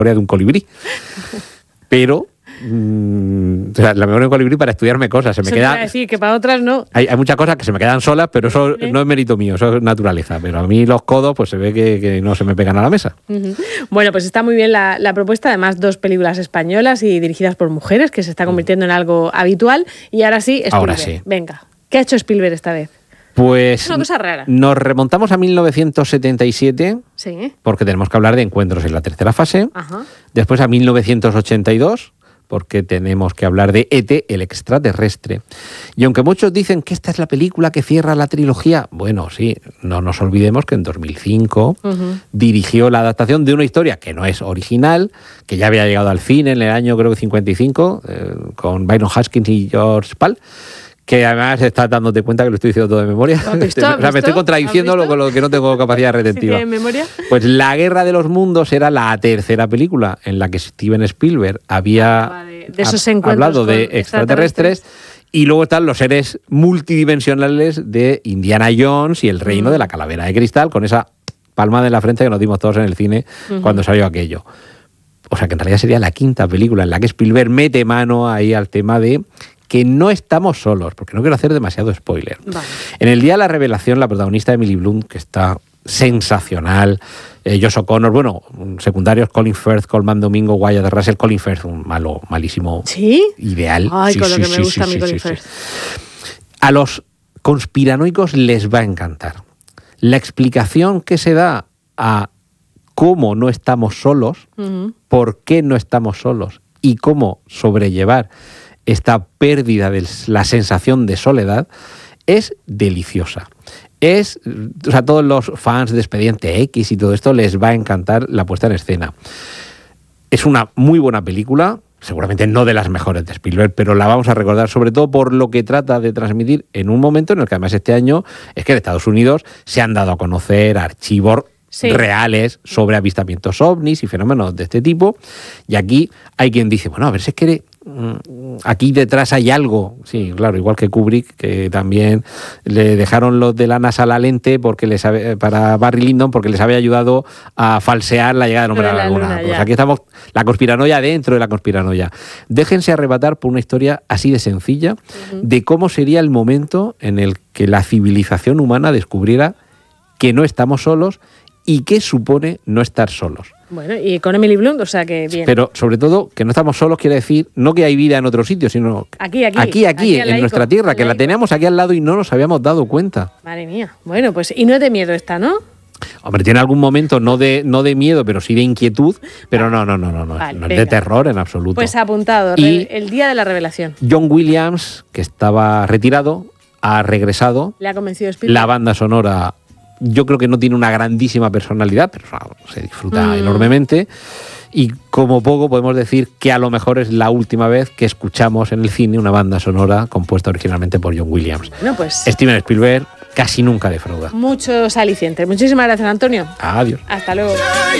de un colibrí. Pero... o sea, la memoria de un colibrí para estudiarme cosas. Se me queda... decir que para otras no. Hay muchas cosas que se me quedan solas, pero eso no es mérito mío, eso es naturaleza. Pero a mí los codos, pues se ve que no se me pegan a la mesa. Bueno, pues está muy bien la propuesta. Además, 2 películas españolas y dirigidas por mujeres, que se está convirtiendo en algo habitual. Y ahora sí, Spielberg. Ahora sí. Venga, ¿qué ha hecho Spielberg esta vez? Pues Es una cosa rara. Nos remontamos a 1977, Sí. porque tenemos que hablar de Encuentros en la tercera fase. Ajá. Después a 1982, porque tenemos que hablar de E.T., el extraterrestre. Y aunque muchos dicen que esta es la película que cierra la trilogía, bueno, sí, no nos olvidemos que en 2005 dirigió la adaptación de una historia que no es original, que ya había llegado al cine en el año, creo que 55, con Byron Haskins y George Pal, que además estás dándote cuenta que lo estoy diciendo todo de memoria. ¿Has visto? O sea, me estoy contradiciendo con lo que no tengo capacidad retentiva. ¿Sí, memoria? Pues La Guerra de los Mundos era la tercera película en la que Steven Spielberg había de esos encuentros hablado de con extraterrestres. Y luego están los seres multidimensionales de Indiana Jones y el reino de la calavera de cristal, con esa palma de la frente que nos dimos todos en el cine cuando salió aquello. O sea, que en realidad sería la quinta película en la que Spielberg mete mano ahí al tema de que no estamos solos, porque no quiero hacer demasiado spoiler. Vale. En el día de la revelación, la protagonista Emily Blunt, que está sensacional, Josh O'Connor, bueno, secundarios, Colin Firth, Colman Domingo, Wyatt Russell, Colin Firth, un malísimo, ¿sí? Ideal. Ay, con lo que me gusta a mí Colin Firth. A los conspiranoicos les va a encantar. La explicación que se da a cómo no estamos solos, por qué no estamos solos y cómo sobrellevar esta pérdida de la sensación de soledad es deliciosa. O sea, todos los fans de Expediente X y todo esto les va a encantar la puesta en escena. Es una muy buena película, seguramente no de las mejores de Spielberg, pero la vamos a recordar sobre todo por lo que trata de transmitir en un momento en el que además este año es que en Estados Unidos se han dado a conocer archivos reales sobre avistamientos ovnis y fenómenos de este tipo. Y aquí hay quien dice, bueno, a ver si es que aquí detrás hay algo. Sí, claro, igual que Kubrick, que también le dejaron los de la NASA la lente para Barry Lyndon porque les había ayudado a falsear la llegada del hombre a la luna. Pues aquí estamos, la conspiranoia dentro de la conspiranoia. Déjense arrebatar por una historia así de sencilla de cómo sería el momento en el que la civilización humana descubriera que no estamos solos y qué supone no estar solos. Bueno, y con Emily Blunt, o sea que bien. Pero sobre todo, que no estamos solos quiere decir no que hay vida en otro sitio, sino aquí en nuestra tierra, que la teníamos aquí al lado y no nos habíamos dado cuenta. Madre mía. Bueno, pues y no es de miedo esta, ¿no? Hombre, tiene algún momento no de miedo, pero sí de inquietud, pero no es de terror en absoluto. Pues apuntado, y el día de la revelación. John Williams, que estaba retirado, ha regresado. Le ha convencido Spielberg. La banda sonora, yo creo que no tiene una grandísima personalidad, pero se disfruta enormemente. Y como poco podemos decir que a lo mejor es la última vez que escuchamos en el cine una banda sonora compuesta originalmente por John Williams. Bueno, pues Steven Spielberg casi nunca defrauda. Muchos alicientes. Muchísimas gracias, Antonio. Adiós. Hasta luego.